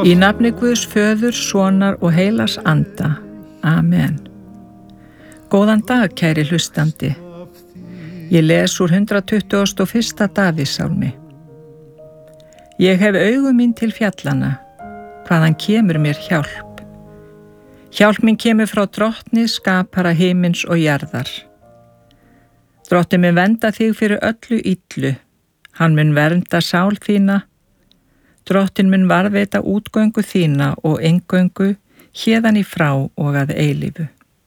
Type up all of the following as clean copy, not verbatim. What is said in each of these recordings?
Í nafni Guðs föður, sonar og heilags anda. Amen. Góðan dag, kæri hlustandi. Ég les úr 121. Davíðssálmi. Ég hef augu mín til fjallana, hvaðan kemur mér hjálp. Hjálp mín kemur frá Drottni, skapara himins og jarðar. Drottinn mun vernda þig fyrir öllu illu, hann mun vernda sál þína. Drottinn mun varðveita útgöngu þína og inngöngu héðan í frá og að eilífu.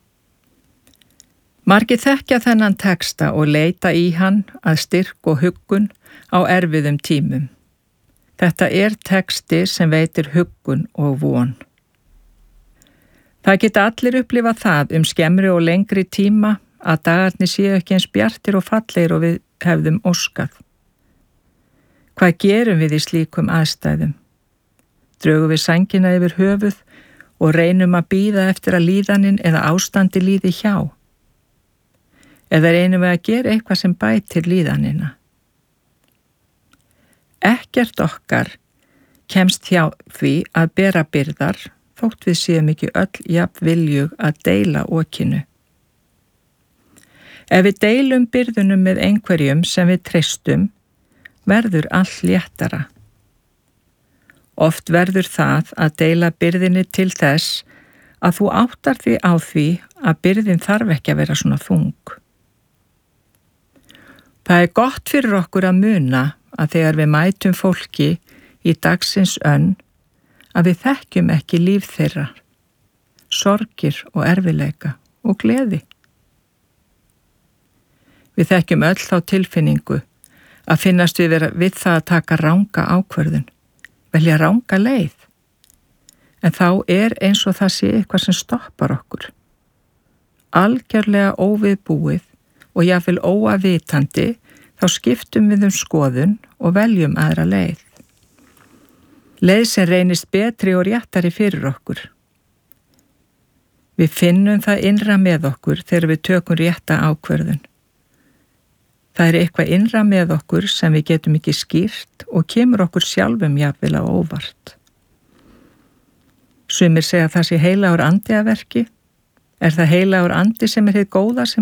Margir þekkja þennan texta og leita í hann að styrk og huggun á erfiðum tímum. Þetta er texti sem veitir huggun og von. Það geta allir upplifað það skemmri og lengri tíma að dagarnir séu ekki eins bjartir og fallegir og við hefðum óskað. Hvað gerum við í slíkum aðstæðum? Drögum við sængina yfir höfuð og reynum að bíða eftir að líðanin eða ástandi líði hjá? Eða reynum við að gera eitthvað sem bætir líðanina? Ekkert okkar kemst hjá því að bera byrðar þótt við séum ekki öll jafn viljug að deila okinu. Ef við deilum byrðunum með einhverjum sem við treystum, verður allt léttara. Oft verður það að deila byrðinni til þess að þú áttar því á því að byrðin þarf ekki að vera svona þung. Það er gott fyrir okkur að muna að þegar við mætum fólki í dagsins önn að við þekkjum ekki líf þeirra, sorgir og erfiðleika og gleði. Við þekkjum öll þá tilfinningu að finnast við vera við það að taka ranga ákvörðun, velja ranga leið. En þá er eins og það sé eitthvað sem stoppar okkur. Algjörlega óviðbúið og jafnvel óavitandi þá skiptum við skoðun og veljum aðra leið. Leið sem reynist betri og réttari fyrir okkur. Við finnum það innra með okkur þegar við tökum rétta ákvörðun. Það er eitthvað innra með okkur sem við getum ekki skýrt og kemur okkur sjálfum jafnvel á óvart. Sumir segja að það sé heilagur andi að verki. Er það heilagur andi sem er hið góða sem